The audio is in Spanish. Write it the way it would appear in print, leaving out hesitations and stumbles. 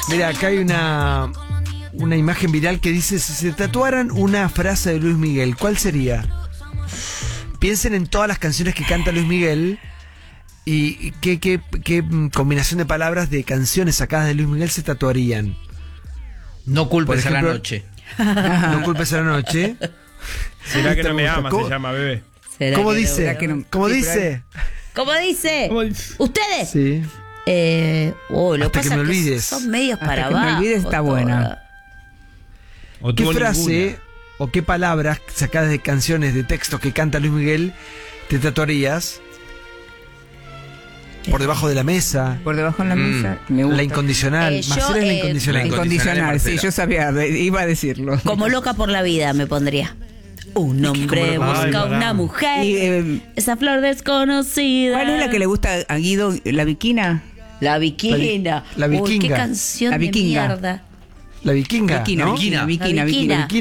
Mira, acá hay una imagen viral que dice: si se tatuaran una frase de Luis Miguel, ¿cuál sería? Piensen en todas las canciones que canta Luis Miguel y qué combinación de palabras de canciones sacadas de Luis Miguel se tatuarían. No culpes Por ejemplo, a la noche. No culpes a la noche. ¿Será que no me ama? ¿Cómo? Se llama, bebé. ¿Cómo dice? ¿Cómo dice? ¿Cómo dice? ¿Ustedes? Sí. Lo Hasta pasa que me es olvides. son medios Hasta para que me abajo. olvides está buena. O ¿Qué tuvo frase ninguna. o qué palabras sacadas de canciones, de textos que canta Luis Miguel te tatuarías? Por debajo de la mesa. Por debajo de la mesa. Me gusta. La incondicional. Yo, Marcela es la incondicional. la Incondicional, sí, Marcela. yo sabía, iba a decirlo. Como loca por la vida me pondría. Un hombre como loca. busca Ay, una pará. mujer. Y, Esa flor desconocida. ¿cuál es la que le gusta a Guido? ¿La Viquina? La viquina. La Uy, qué vikinga. canción La de vikinga. mierda. La vikinga. Viquina, ¿no? Viquina, La Viquina, viquina. Viquina.